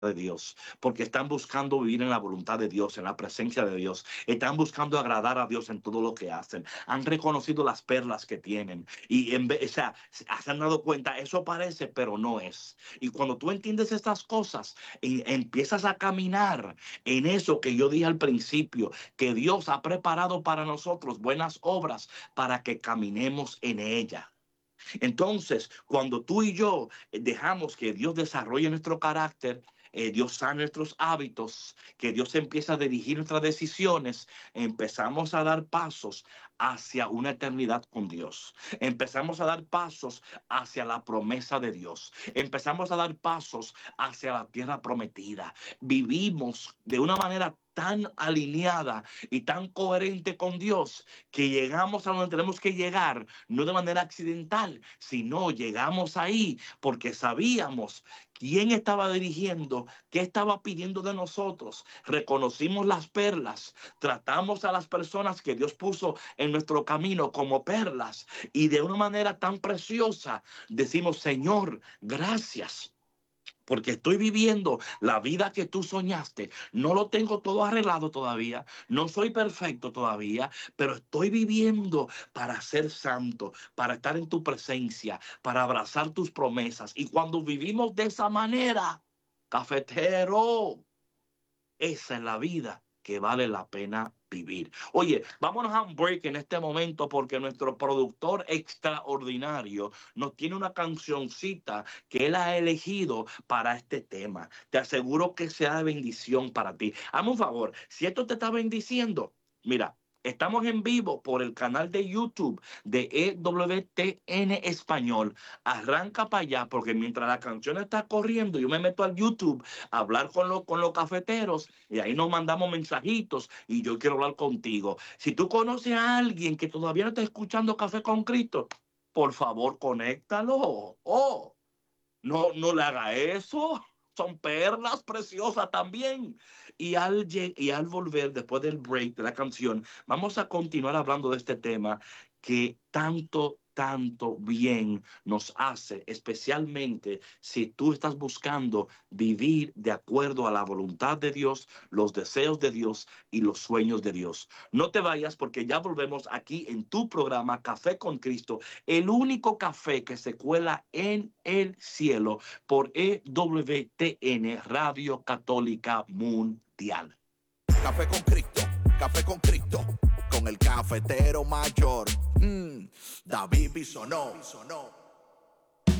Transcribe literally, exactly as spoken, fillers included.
de Dios, porque están buscando vivir en la voluntad de Dios, en la presencia de Dios, están buscando agradar a Dios en todo lo que hacen, han reconocido las perlas que tienen y en vez, o sea, se han dado cuenta, eso parece, pero no es. Y cuando tú entiendes estas cosas, y empiezas a caminar en eso que yo dije al principio, que Dios ha preparado para nosotros buenas obras para que caminemos en ella. Entonces, cuando tú y yo dejamos que Dios desarrolle nuestro carácter, eh, Dios sana nuestros hábitos, que Dios empieza a dirigir nuestras decisiones, empezamos a dar pasos hacia una eternidad con Dios. Empezamos a dar pasos hacia la promesa de Dios. Empezamos a dar pasos hacia la tierra prometida. Vivimos de una manera tan alineada y tan coherente con Dios que llegamos a donde tenemos que llegar, no de manera accidental, sino llegamos ahí porque sabíamos quién estaba dirigiendo, qué estaba pidiendo de nosotros, reconocimos las perlas, tratamos a las personas que Dios puso en nuestro camino como perlas y de una manera tan preciosa decimos, Señor, gracias. Porque estoy viviendo la vida que tú soñaste. No lo tengo todo arreglado todavía. No soy perfecto todavía. Pero estoy viviendo para ser santo, para estar en tu presencia, para abrazar tus promesas. Y cuando vivimos de esa manera, cafetero, esa es la vida que vale la pena vivir. Oye, vámonos a un break en este momento porque nuestro productor extraordinario nos tiene una cancioncita que él ha elegido para este tema. Te aseguro que sea de bendición para ti. Hazme un favor, si esto te está bendiciendo, mira, estamos en vivo por el canal de YouTube de E W T N Español. Arranca para allá porque mientras la canción está corriendo, yo me meto al YouTube a hablar con, lo, con los cafeteros y ahí nos mandamos mensajitos y yo quiero hablar contigo. Si tú conoces a alguien que todavía no está escuchando Café con Cristo, por favor, conéctalo. Oh, no, no le haga eso. Son perlas preciosas también. Y al, y al volver, después del break de la canción, vamos a continuar hablando de este tema que tanto, tanto bien nos hace, especialmente si tú estás buscando vivir de acuerdo a la voluntad de Dios, los deseos de Dios y los sueños de Dios. No te vayas porque ya volvemos aquí en tu programa Café con Cristo, el único café que se cuela en el cielo por E W T N Radio Católica Mundial. Café con Cristo, Café con Cristo, con el cafetero mayor, mm, David Bisonó.